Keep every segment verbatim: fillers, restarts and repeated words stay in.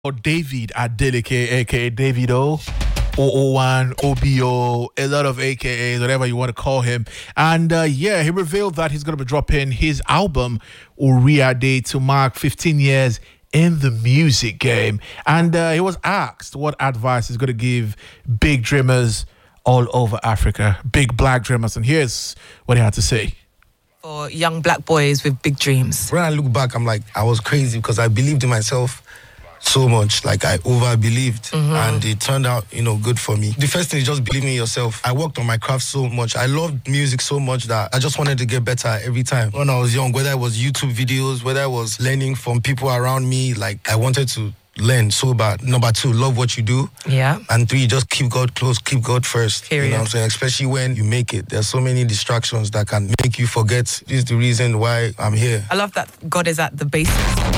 or David Adeleke, aka Davido, O O one, O B O, a lot of A K As, whatever you want to call him. And uh, yeah, he revealed that he's going to be dropping his album, Uriah Day, to mark fifteen years in the music game. And uh, he was asked what advice he's going to give big dreamers all over Africa, big black dreamers. And here's what he had to say. For young black boys with big dreams. When I look back, I'm like, I was crazy because I believed in myself so much. Like, I over-believed. Mm-hmm. And it turned out, you know, good for me. The first thing is just believe in yourself. I worked on my craft so much. I loved music so much that I just wanted to get better every time. When I was young, whether it was YouTube videos, whether I was learning from people around me, like, I wanted to learn so bad. Number two, love what you do. Yeah. And three, just keep God close, keep God first. Period. You know what I'm saying? Especially when you make it. There's so many distractions that can make you forget. This is the reason why I'm here. I love that God is at the basics.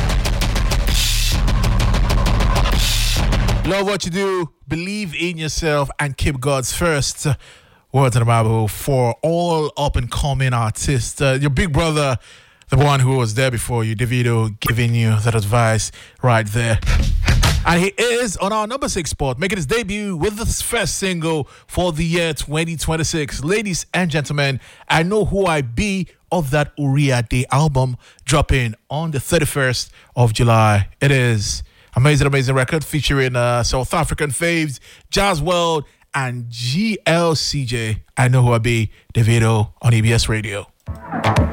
Love what you do, believe in yourself, and keep God's first. Words in the Bible for all up-and-coming artists. Uh, your big brother, the one who was there before you, Davido, giving you that advice right there. And he is on our number six spot, making his debut with his first single for the year twenty twenty-six. Ladies and gentlemen, I Know Who I Be of that Uriah Day album, dropping on the thirty-first of July. It is amazing, amazing record featuring uh, South African faves, Jazz World, and G L C J. I Know Who I Be, Davido on E B S Radio.